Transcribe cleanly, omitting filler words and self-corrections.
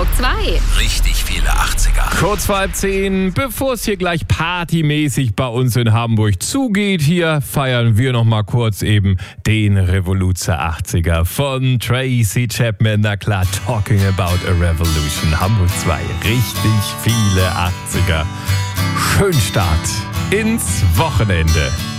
Hamburg 2. Richtig viele 80er. Kurz vor 9:30, bevor es hier gleich partymäßig bei uns in Hamburg zugeht, hier feiern wir noch mal kurz eben den Revoluzer 80er von Tracy Chapman. Na klar, Talking About a Revolution. Hamburg 2, richtig viele 80er. Schönen Start ins Wochenende.